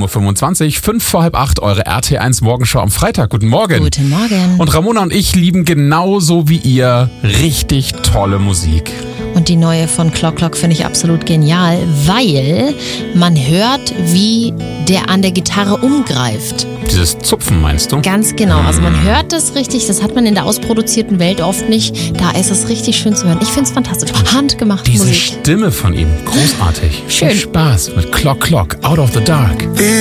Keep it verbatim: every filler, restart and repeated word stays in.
Uhr fünfundzwanzig, fünf vor halb acht, eure R T eins Morgenschau am Freitag. Guten Morgen. Guten Morgen. Und Ramona und ich lieben genauso wie ihr richtig tolle Musik. Und die neue von Clock Clock finde ich absolut genial, weil man hört, wie der an der Gitarre umgreift. Dieses Zupfen meinst du? Ganz genau. Also man hört das richtig, das hat man in der ausproduzierten Welt oft nicht. Da ist es richtig schön zu hören. Ich finde es fantastisch. Handgemachte Diese Musik. Stimme von ihm, großartig. Schön. Viel Spaß mit Clock Clock, Out of the Dark.